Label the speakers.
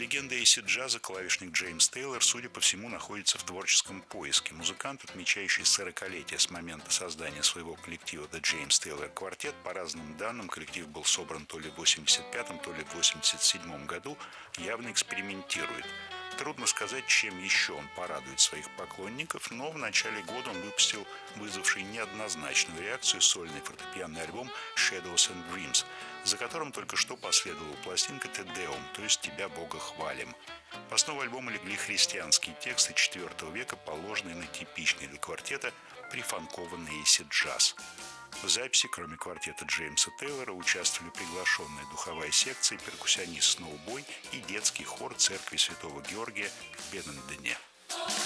Speaker 1: Легенда эйсид-джаза клавишник Джеймс Тейлор, судя по всему, находится в творческом поиске. Музыкант, отмечающий 40-летие с момента создания своего коллектива The James Taylor Quartet, по разным данным, коллектив был собран то ли в 85-м, то ли в 87-м году, явно экспериментирует. Трудно сказать, чем еще он порадует своих поклонников, но в начале года он выпустил вызвавший неоднозначную реакцию сольный фортепианный альбом Shadows and Dreams, за которым только что последовала пластинка Te Deum, то есть «Тебя, Бога, хвалим». В основу альбома легли христианские тексты IV века, положенные на типичный для квартета прифанкованный эйсид-джаз. В записи, кроме квартета Джеймса Тейлора, участвовали приглашенная духовая секция, перкуссионист Сноубой и детский хор церкви Святого Георгия в Бенендене.